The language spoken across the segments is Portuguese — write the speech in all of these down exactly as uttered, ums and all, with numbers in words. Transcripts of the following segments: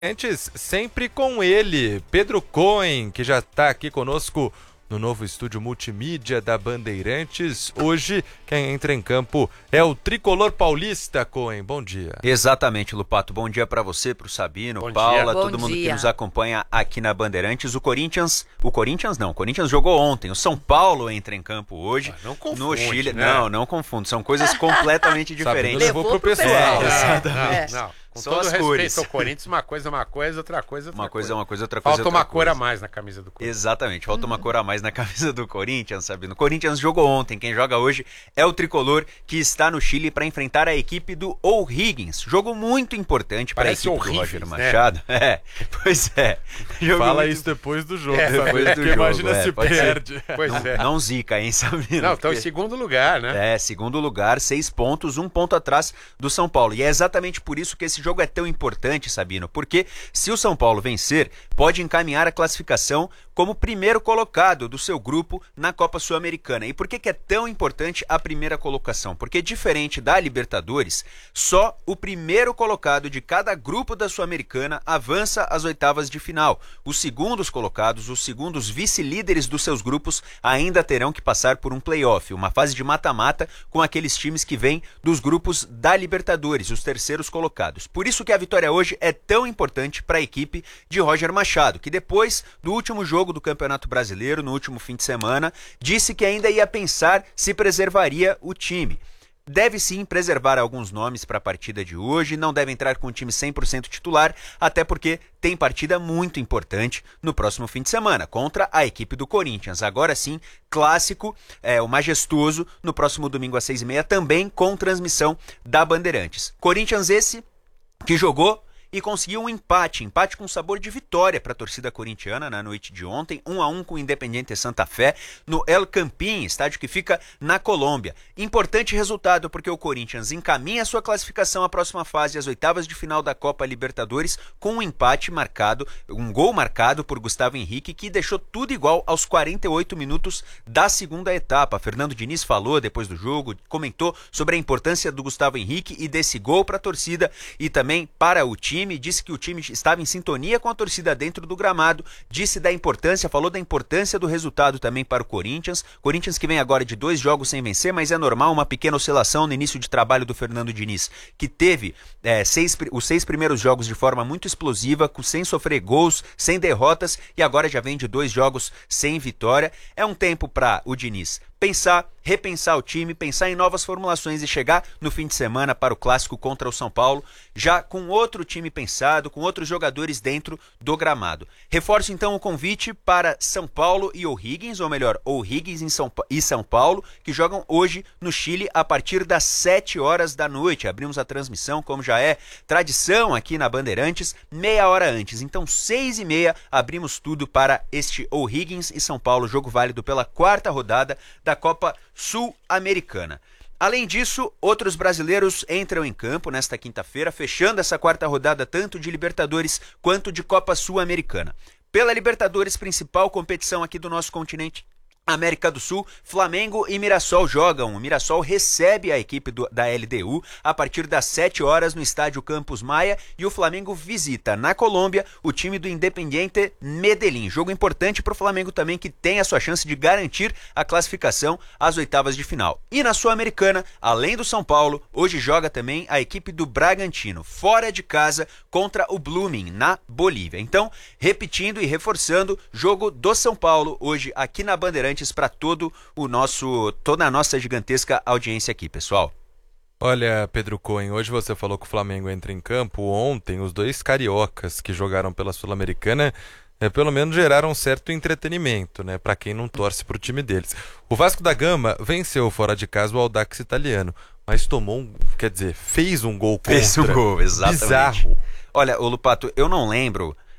Antes, sempre com ele, Pedro Cohen, que já está aqui conosco no novo estúdio multimídia da Bandeirantes. Hoje, quem entra em campo é o tricolor paulista, Cohen. Bom dia. Exatamente, Lupato. Bom dia para você, para o Sabino, Bom Paula, dia. todo Bom mundo dia. que nos acompanha aqui na Bandeirantes. O Corinthians, o Corinthians não, o Corinthians jogou ontem. O São Paulo entra em campo hoje. Ah, não confunde, no Chile. né? Não, não confundo. São coisas completamente diferentes. Levou pro pessoal. É, exatamente. Não, não. Com São todo as respeito cores. ao Corinthians, uma coisa é uma coisa, outra coisa é outra Uma coisa é coisa. uma coisa, outra coisa é Falta outra uma cor coisa. a mais na camisa do Corinthians. Exatamente, falta uma cor a mais na camisa do Corinthians, Sabino. O Corinthians jogou ontem, quem joga hoje é o tricolor que está no Chile para enfrentar a equipe do O'Higgins. Jogo muito importante para a Parece equipe do horríveis, Roger né? Machado. É, pois é. Jogo Fala muito- isso depois do jogo, É, sabe? depois do Porque jogo, imagina é, se pode ser. perde. Pois Não, é. não zica, hein, Sabino? Não, estão em Porque- segundo lugar, né? É, segundo lugar, seis pontos, um ponto atrás do São Paulo. E é exatamente por isso que esse jogo é tão importante, Sabino, porque se o São Paulo vencer, pode encaminhar a classificação como primeiro colocado do seu grupo na Copa Sul-Americana. E por que que é tão importante a primeira colocação? Porque diferente da Libertadores, só o primeiro colocado de cada grupo da Sul-Americana avança às oitavas de final. Os segundos colocados, os segundos vice-líderes dos seus grupos ainda terão que passar por um play-off, uma fase de mata-mata com aqueles times que vêm dos grupos da Libertadores, os terceiros colocados. Por isso que a vitória hoje é tão importante para a equipe de Roger Machado, que depois do último jogo do Campeonato Brasileiro, no último fim de semana, disse que ainda ia pensar se preservaria o time. Deve sim preservar alguns nomes para a partida de hoje, não deve entrar com o time cem por cento titular, até porque tem partida muito importante no próximo fim de semana, contra a equipe do Corinthians. Agora sim, clássico, é, o majestoso, no próximo domingo às seis e meia, também com transmissão da Bandeirantes. Corinthians esse que jogou e conseguiu um empate, empate com sabor de vitória para a torcida corintiana na noite de ontem, um a um com o Independiente Santa Fé, no El Campín, estádio que fica na Colômbia. Importante resultado porque o Corinthians encaminha sua classificação à próxima fase, às oitavas de final da Copa Libertadores, com um empate marcado, um gol marcado por Gustavo Henrique, que deixou tudo igual aos quarenta e oito minutos da segunda etapa. Fernando Diniz falou depois do jogo, comentou sobre a importância do Gustavo Henrique e desse gol para a torcida e também para o time. Disse que o time estava em sintonia com a torcida dentro do gramado, disse da importância, falou da importância do resultado também para o Corinthians. Corinthians que vem agora de dois jogos sem vencer, mas é normal uma pequena oscilação no início de trabalho do Fernando Diniz, que teve é, seis, os seis primeiros jogos de forma muito explosiva, sem sofrer gols, sem derrotas, e agora já vem de dois jogos sem vitória. É um tempo para o Diniz pensar, repensar o time, pensar em novas formulações e chegar no fim de semana para o clássico contra o São Paulo, já com outro time pensado, com outros jogadores dentro do gramado. Reforço então o convite para São Paulo e O'Higgins, ou melhor, O'Higgins e São Paulo, que jogam hoje no Chile a partir das sete horas da noite. Abrimos a transmissão, como já é tradição aqui na Bandeirantes, meia hora antes. Então, seis e meia, abrimos tudo para este O'Higgins e São Paulo, jogo válido pela quarta rodada da da Copa Sul-Americana. Além disso, outros brasileiros entram em campo nesta quinta-feira, fechando essa quarta rodada tanto de Libertadores quanto de Copa Sul-Americana. Pela Libertadores, principal competição aqui do nosso continente, América do Sul, Flamengo e Mirassol jogam. O Mirassol recebe a equipe do, da L D U a partir das sete horas no estádio Campos Maia e o Flamengo visita na Colômbia o time do Independiente Medellín. Jogo importante para o Flamengo também, que tem a sua chance de garantir a classificação às oitavas de final. E na Sul-Americana, além do São Paulo, hoje joga também a equipe do Bragantino, fora de casa contra o Blooming, na Bolívia. Então, repetindo e reforçando, jogo do São Paulo hoje aqui na Bandeirantes para todo o nosso, toda a nossa gigantesca audiência aqui, pessoal. Olha, Pedro Cohen, hoje você falou que o Flamengo entra em campo. Ontem, os dois cariocas que jogaram pela Sul-Americana, é, pelo menos geraram um certo entretenimento, né, para quem não torce pro time deles. O Vasco da Gama venceu fora de casa o Audax Italiano, mas tomou um, quer dizer, fez um gol contra. Fez um gol, exatamente. Bizarro. Olha, ô Lupato, eu não lembro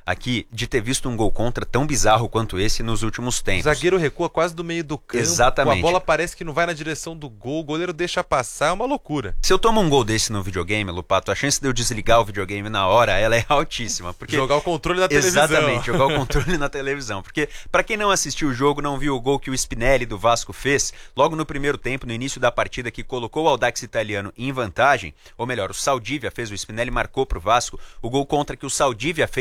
aqui de ter visto um gol contra tão bizarro quanto esse nos últimos tempos. O zagueiro recua quase do meio do campo. Exatamente. A bola parece que não vai na direção do gol, o goleiro deixa passar, é uma loucura. Se eu tomo um gol desse no videogame, Lupato, a chance de eu desligar o videogame na hora, ela é altíssima. Porque... Jogar o controle na televisão. Exatamente, jogar o controle na televisão. Porque, para quem não assistiu o jogo, não viu o gol que o Spinelli do Vasco fez, logo no primeiro tempo, no início da partida, que colocou o Audax Italiano em vantagem, ou melhor, o Saldívia fez, o Spinelli marcou pro Vasco, o gol contra que o Saldívia fez